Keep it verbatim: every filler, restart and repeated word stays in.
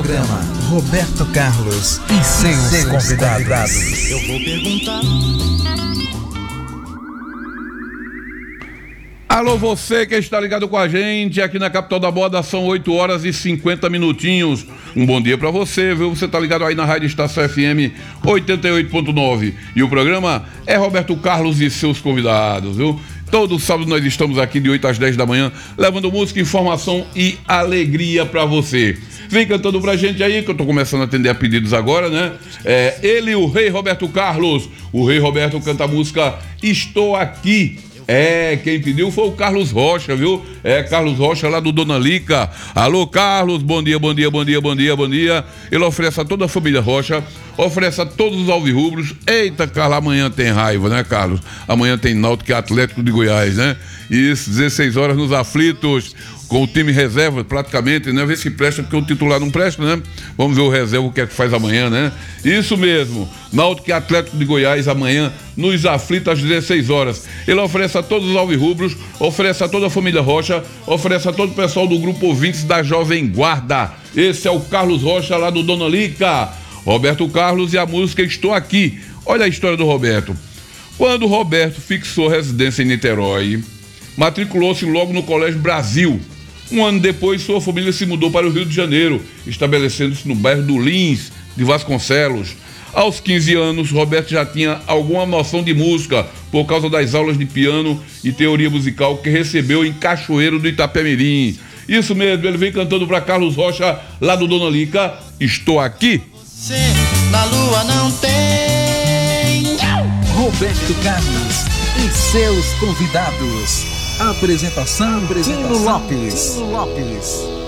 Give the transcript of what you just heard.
Programa Roberto Carlos e seus, seus convidados. convidados. Eu vou perguntar. Alô, você que está ligado com a gente aqui na Capital da Moda, são oito horas e cinquenta minutinhos. Um bom dia pra você, viu? Você tá ligado aí na Rádio Estação F M oitenta e oito ponto nove. E o programa é Roberto Carlos e seus convidados, viu? Todo sábado nós estamos aqui de oito às dez da manhã, levando música, informação e alegria pra você. Vem cantando pra gente aí, que eu tô começando a atender a pedidos agora, né? É, ele, o Rei Roberto Carlos. O Rei Roberto canta a música Estou Aqui. É, quem pediu foi o Carlos Rocha, viu? É, Carlos Rocha lá do Dona Lica. Alô, Carlos, bom dia, bom dia, bom dia, bom dia, bom dia. Ele oferece a toda a família Rocha, oferece a todos os alvirrubros. Eita, Carlos, amanhã tem raiva, né, Carlos? Amanhã tem Náutico e Atlético de Goiás, né? Isso, dezesseis horas nos aflitos, com o time reserva praticamente, né? Vê se presta, porque o titular não presta, né? Vamos ver o reserva, o que é que faz amanhã, né? Isso mesmo, Náutico e Atlético de Goiás amanhã, nos aflitos às dezesseis horas. Ele oferece a todos os alvirrubros, oferece a toda a família Rocha, oferece a todo o pessoal do grupo ouvintes da Jovem Guarda. Esse é o Carlos Rocha lá do Dona Lica. Roberto Carlos e a música Estou Aqui. Olha a história do Roberto. Quando o Roberto fixou residência em Niterói, matriculou-se logo no Colégio Brasil. Um ano depois, sua família se mudou para o Rio de Janeiro, estabelecendo-se no bairro do Lins, de Vasconcelos. Aos quinze anos, Roberto já tinha alguma noção de música por causa das aulas de piano e teoria musical que recebeu em Cachoeiro do Itapemirim. Isso mesmo, ele vem cantando para Carlos Rocha, lá do Dona Lica, Estou Aqui. Se na lua não tem. Roberto Carlos e seus convidados. Apresentação, Apresentação Tino Lopes. Tino Lopes.